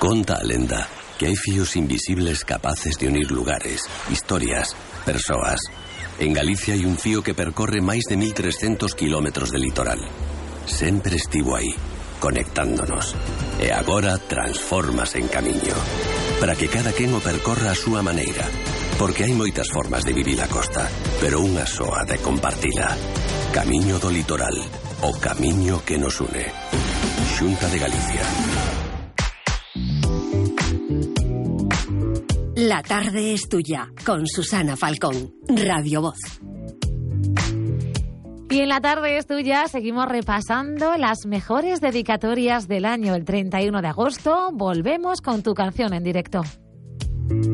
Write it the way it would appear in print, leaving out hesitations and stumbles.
Conta a lenda que hai fíos invisibles capaces de unir lugares, historias, persoas. En Galicia hai un fío que percorre máis de 1.300 kilómetros de litoral. Sempre estivo aí, conectándonos. E agora transfórmase en camiño. Para que cada quen o percorra a súa maneira. Porque hai moitas formas de vivir a costa, pero unha soa de compartila. Camiño do litoral, o camiño que nos une. Xunta de Galicia. La tarde es tuya, con Susana Falcón, Radio Voz. Y en La tarde es tuya seguimos repasando las mejores dedicatorias del año. El 31 de agosto volvemos con tu canción en directo.